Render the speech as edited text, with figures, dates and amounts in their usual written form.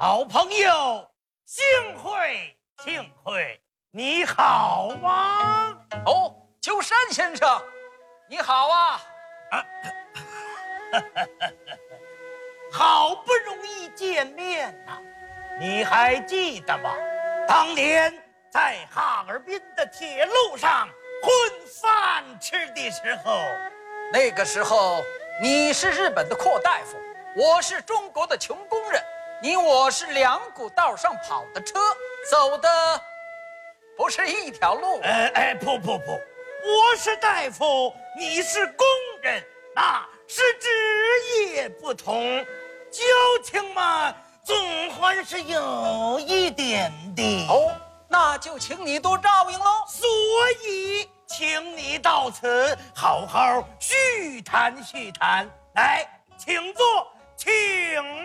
老朋友，幸会幸会，你好啊！ 哦，鸠山先生，你好啊！ 好不容易见面呐，你还记得吗？当年在哈尔滨的铁路上混饭吃的时候， 那个时候你是日本的阔大夫，我是中国的穷工人，你我是两股道上跑的车，走的不是一条路。 不，我是大夫，你是工人，那是职业不同，交情嘛，总还是有一点的。 哦，那就请你多照应喽。 所以，请你到此好好叙谈叙谈。来，请坐，请